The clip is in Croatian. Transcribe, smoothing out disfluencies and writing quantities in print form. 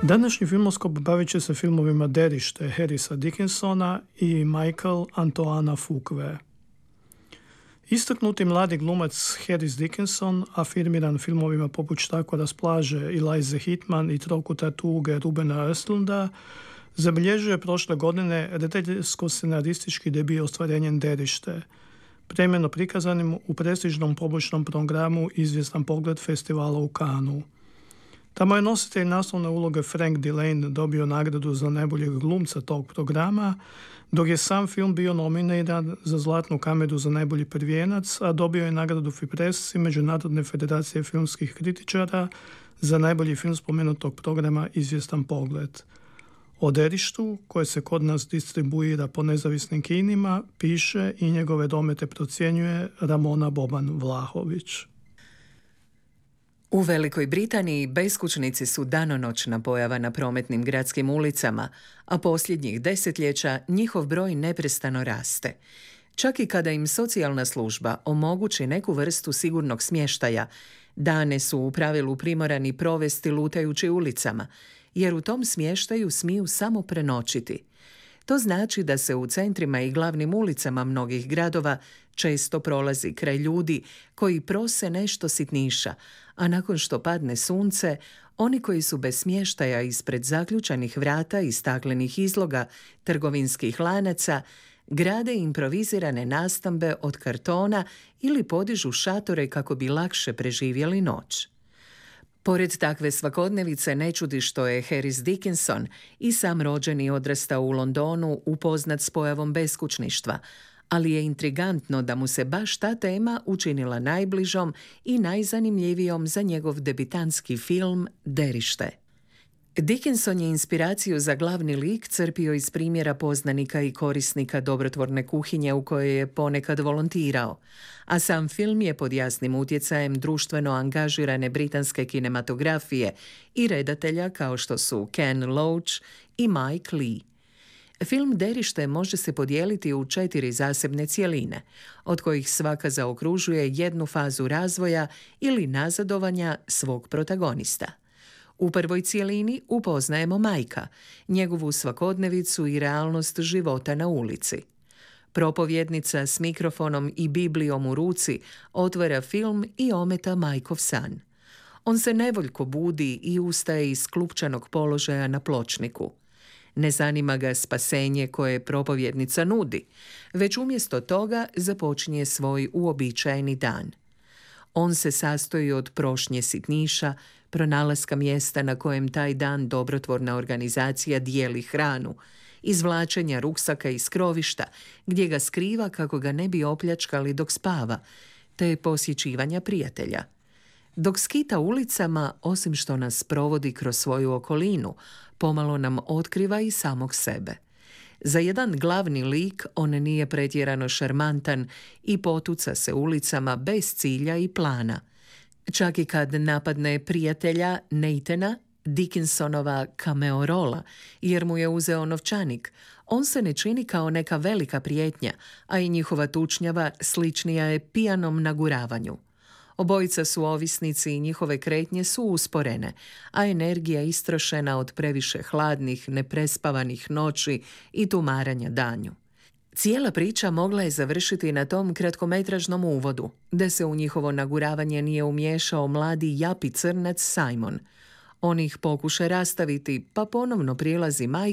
Današnji filmoskop bavit će se filmovima Derište Harrisa Dickinsona i Michael Antoana Fuqua. Istaknuti mladi glumac Harris Dickinson, afirmiran filmovima poput Štakora s plaže, Elize Hitman i Trokuta tuge Rubena Östlunda, zabilježio je prošle godine rediteljsko-scenaristički debij ostvarenjem Derište, premijerno prikazanim u prestižnom pobočnom programu Izvjestan pogled festivala u Cannesu. Tamo je nositelj naslovne uloge Frank Dillane dobio nagradu za najboljeg glumca tog programa, dok je sam film bio nominiran za Zlatnu kameru za najbolji prvijenac, a dobio je nagradu FIPRES i Međunarodne federacije filmskih kritičara za najbolji film spomenutog programa Izvjestan pogled. O Derištu, koje se kod nas distribuira po nezavisnim kinima, piše i njegove domete procjenjuje Ramona Boban-Vlahović. U Velikoj Britaniji beskućnici su danonoćna pojava na prometnim gradskim ulicama, a posljednjih desetljeća njihov broj neprestano raste. Čak i kada im socijalna služba omogući neku vrstu sigurnog smještaja, dane su u pravilu primorani provesti lutajući ulicama, jer u tom smještaju smiju samo prenoćiti. To znači da se u centrima i glavnim ulicama mnogih gradova često prolazi kraj ljudi koji prose nešto sitniša, a nakon što padne sunce, oni koji su bez smještaja ispred zaključanih vrata i staklenih izloga trgovinskih lanaca grade improvizirane nastambe od kartona ili podižu šatore kako bi lakše preživjeli noć. Pored takve svakodnevice ne čudi što je Harris Dickinson, i sam rođen i odrastao u Londonu, upoznat s pojavom beskućništva, ali je intrigantno da mu se baš ta tema učinila najbližom i najzanimljivijom za njegov debitantski film Derište. Dickinson je inspiraciju za glavni lik crpio iz primjera poznanika i korisnika dobrotvorne kuhinje u kojoj je ponekad volontirao, a sam film je pod jasnim utjecajem društveno angažirane britanske kinematografije i redatelja kao što su Ken Loach i Mike Leigh. Film Derište može se podijeliti u 4 zasebne cjeline, od kojih svaka zaokružuje jednu fazu razvoja ili nazadovanja svog protagonista. U prvoj cjelini upoznajemo Majka, njegovu svakodnevicu i realnost života na ulici. Propovjednica s mikrofonom i Biblijom u ruci otvara film i ometa Majkov san. On se nevoljko budi i ustaje iz klupčanog položaja na pločniku. Ne zanima ga spasenje koje propovjednica nudi, već umjesto toga započinje svoj uobičajeni dan. On se sastoji od prošnje sitniša, pronalaska mjesta na kojem taj dan dobrotvorna organizacija dijeli hranu, izvlačenja ruksaka iz krovišta gdje ga skriva kako ga ne bi opljačkali dok spava, te posjećivanja prijatelja. Dok skita ulicama, osim što nas provodi kroz svoju okolinu, pomalo nam otkriva i samog sebe. Za jedan glavni lik on nije pretjerano šarmantan i potuca se ulicama bez cilja i plana. Čak i kad napadne prijatelja Nathana, Dickinsonova cameo rola, jer mu je uzeo novčanik, on se ne čini kao neka velika prijetnja, a i njihova tučnjava sličnija je pijanom naguravanju. Obojica su ovisnici i njihove kretnje su usporene, a energija istrošena od previše hladnih, neprespavanih noći i tumaranja danju. Cijela priča mogla je završiti na tom kratkometražnom uvodu, da se u njihovo naguravanje nije umiješao mladi japi crnac Simon. On ih pokuša rastaviti, pa ponovno prilazi Mike